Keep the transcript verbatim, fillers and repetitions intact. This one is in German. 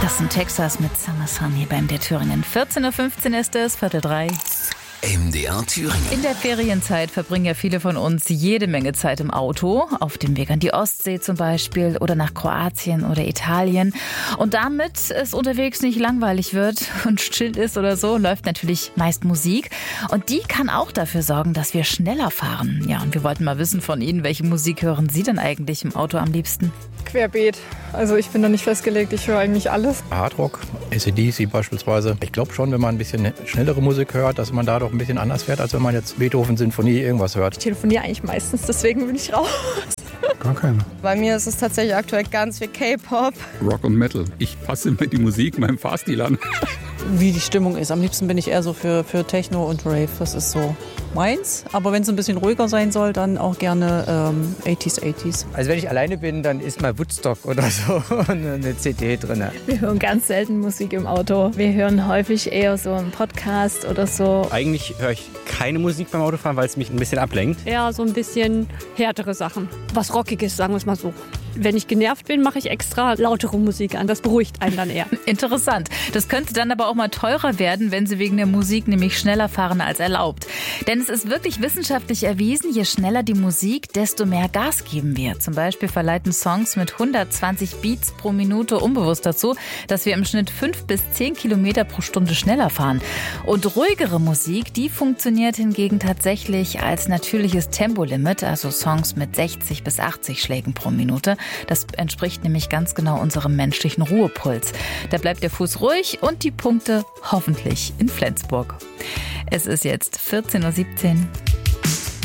Das sind Texas mit Summer Sun hier beim M D R Thüringen. vierzehn Uhr fünfzehn ist es, Viertel drei. M D R Thüringen. In der Ferienzeit verbringen ja viele von uns jede Menge Zeit im Auto. Auf dem Weg an die Ostsee zum Beispiel oder nach Kroatien oder Italien. Und damit es unterwegs nicht langweilig wird und still ist oder so, läuft natürlich meist Musik. Und die kann auch dafür sorgen, dass wir schneller fahren. Ja, und wir wollten mal wissen von Ihnen, welche Musik hören Sie denn eigentlich im Auto am liebsten? Querbeet. Also ich bin da nicht festgelegt, ich höre eigentlich alles. Hardrock, A C D C beispielsweise. Ich glaube schon, wenn man ein bisschen schnellere Musik hört, dass man da doch ein bisschen anders fährt, als wenn man jetzt Beethoven, Sinfonie, irgendwas hört. Ich telefoniere eigentlich meistens, deswegen bin ich raus. Gar keine. Bei mir ist es tatsächlich aktuell ganz viel K-Pop. Rock und Metal. Ich passe mir die Musik meinem Fahrstil an. Wie die Stimmung ist. Am liebsten bin ich eher so für, für Techno und Rave. Das ist so meins. Aber wenn es ein bisschen ruhiger sein soll, dann auch gerne ähm, achtziger, achtziger. Also wenn ich alleine bin, dann ist mal Woodstock oder so eine C D drin. Wir hören ganz selten Musik im Auto. Wir hören häufig eher so einen Podcast oder so. Eigentlich höre ich keine Musik beim Autofahren, weil es mich ein bisschen ablenkt. Ja, so ein bisschen härtere Sachen. Was Rockiges, sagen wir es mal so. Wenn ich genervt bin, mache ich extra lautere Musik an. Das beruhigt einen dann eher. Interessant. Das könnte dann aber auch mal teurer werden, wenn Sie wegen der Musik nämlich schneller fahren als erlaubt. Denn es ist wirklich wissenschaftlich erwiesen, je schneller die Musik, desto mehr Gas geben wir. Zum Beispiel verleiten Songs mit hundertzwanzig Beats pro Minute unbewusst dazu, dass wir im Schnitt fünf bis zehn Kilometer pro Stunde schneller fahren. Und ruhigere Musik, die funktioniert hingegen tatsächlich als natürliches Tempolimit, also Songs mit sechzig bis achtzig Schlägen pro Minute. Das entspricht nämlich ganz genau unserem menschlichen Ruhepuls. Da bleibt der Fuß ruhig und die Punkte hoffentlich in Flensburg. Es ist jetzt vierzehn Uhr siebzehn.